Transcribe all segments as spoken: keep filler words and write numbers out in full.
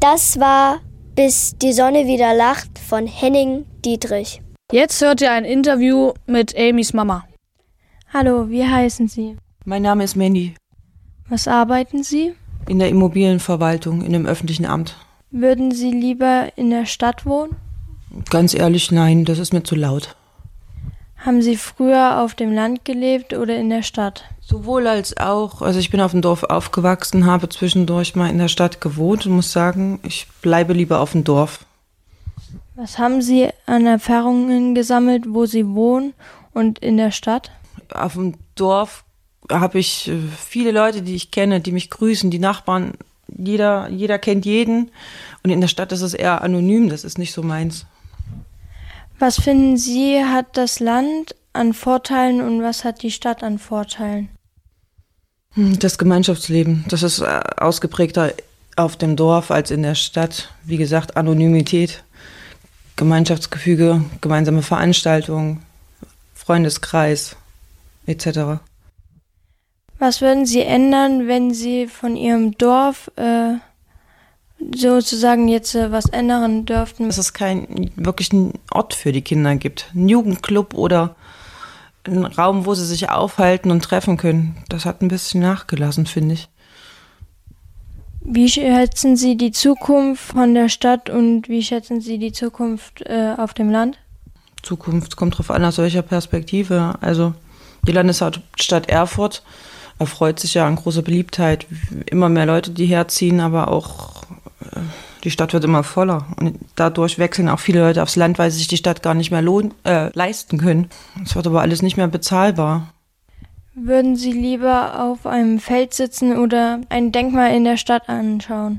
Das war Bis die Sonne wieder lacht von Henning Dietrich. Jetzt hört ihr ein Interview mit Amys Mama. Hallo, wie heißen Sie? Mein Name ist Mandy. Was arbeiten Sie? In der Immobilienverwaltung, in einem öffentlichen Amt. Würden Sie lieber in der Stadt wohnen? Ganz ehrlich, nein, das ist mir zu laut. Haben Sie früher auf dem Land gelebt oder in der Stadt? Sowohl als auch. Also ich bin auf dem Dorf aufgewachsen, habe zwischendurch mal in der Stadt gewohnt und muss sagen, ich bleibe lieber auf dem Dorf. Was haben Sie an Erfahrungen gesammelt, wo Sie wohnen und in der Stadt? Auf dem Dorf habe ich viele Leute, die ich kenne, die mich grüßen, die Nachbarn. Jeder, jeder kennt jeden. Und in der Stadt ist es eher anonym, das ist nicht so meins. Was finden Sie, hat das Land an Vorteilen und was hat die Stadt an Vorteilen? Das Gemeinschaftsleben, das ist ausgeprägter auf dem Dorf als in der Stadt. Wie gesagt, Anonymität, Gemeinschaftsgefüge, gemeinsame Veranstaltungen, Freundeskreis et cetera. Was würden Sie ändern, wenn Sie von Ihrem Dorf äh, sozusagen jetzt äh, was ändern dürften? Dass es keinen wirklichen Ort für die Kinder gibt. Ein Jugendclub oder ein Raum, wo sie sich aufhalten und treffen können. Das hat ein bisschen nachgelassen, finde ich. Wie schätzen Sie die Zukunft von der Stadt und wie schätzen Sie die Zukunft äh, auf dem Land? Zukunft kommt drauf an, aus welcher Perspektive. Also die Landeshauptstadt Erfurt erfreut sich ja an großer Beliebtheit. Immer mehr Leute, die herziehen, aber auch äh, die Stadt wird immer voller. Und dadurch wechseln auch viele Leute aufs Land, weil sie sich die Stadt gar nicht mehr lohn, äh, leisten können. Es wird aber alles nicht mehr bezahlbar. Würden Sie lieber auf einem Feld sitzen oder ein Denkmal in der Stadt anschauen?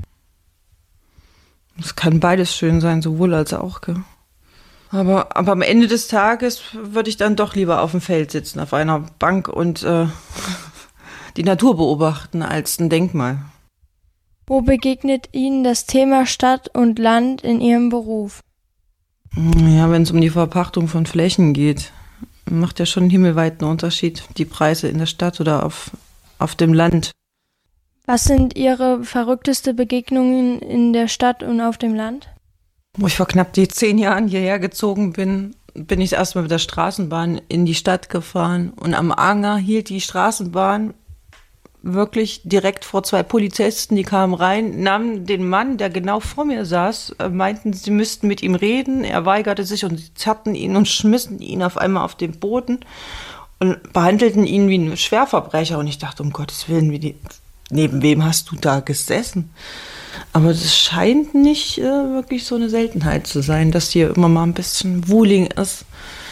Es kann beides schön sein, sowohl als auch. Gell? Aber, aber am Ende des Tages würde ich dann doch lieber auf dem Feld sitzen, auf einer Bank und äh, die Natur beobachten als ein Denkmal. Wo begegnet Ihnen das Thema Stadt und Land in Ihrem Beruf? Ja, wenn es um die Verpachtung von Flächen geht, macht ja schon einen himmelweiten Unterschied, die Preise in der Stadt oder auf, auf dem Land. Was sind Ihre verrückteste Begegnungen in der Stadt und auf dem Land? Wo ich vor knapp die zehn Jahren hierher gezogen bin, bin ich erstmal mit der Straßenbahn in die Stadt gefahren. Und am Anger hielt die Straßenbahn wirklich direkt vor zwei Polizisten, die kamen rein, nahmen den Mann, der genau vor mir saß, meinten, sie müssten mit ihm reden. Er weigerte sich und sie zerrten ihn und schmissen ihn auf einmal auf den Boden und behandelten ihn wie einen Schwerverbrecher. Und ich dachte, um Gottes Willen, wie die, neben wem hast du da gesessen? Aber das scheint nicht äh, wirklich so eine Seltenheit zu sein, dass hier immer mal ein bisschen Wuling ist.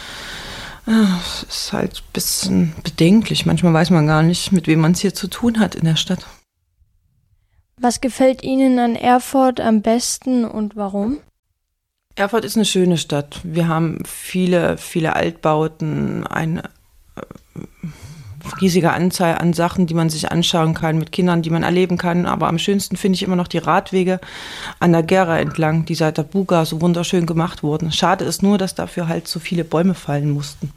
Es ist halt ein bisschen bedenklich. Manchmal weiß man gar nicht, mit wem man es hier zu tun hat in der Stadt. Was gefällt Ihnen an Erfurt am besten und warum? Erfurt ist eine schöne Stadt. Wir haben viele, viele Altbauten, eine riesige Anzahl an Sachen, die man sich anschauen kann, mit Kindern, die man erleben kann. Aber am schönsten finde ich immer noch die Radwege an der Gera entlang, die seit der Buga so wunderschön gemacht wurden. Schade ist nur, dass dafür halt so viele Bäume fallen mussten.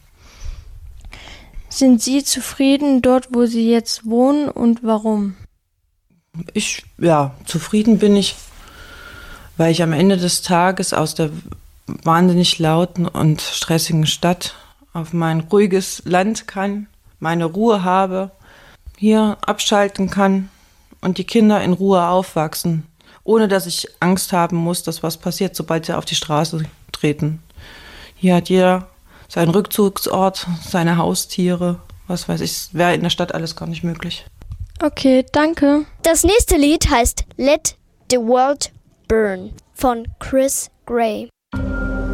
Sind Sie zufrieden dort, wo Sie jetzt wohnen und warum? Ich, ja, zufrieden bin ich, weil ich am Ende des Tages aus der wahnsinnig lauten und stressigen Stadt auf mein ruhiges Land kann, meine Ruhe habe, hier abschalten kann und die Kinder in Ruhe aufwachsen, ohne dass ich Angst haben muss, dass was passiert, sobald sie auf die Straße treten. Hier hat jeder seinen Rückzugsort, seine Haustiere, was weiß ich, wäre in der Stadt alles gar nicht möglich. Okay, danke. Das nächste Lied heißt Let the World Burn von Chris Gray.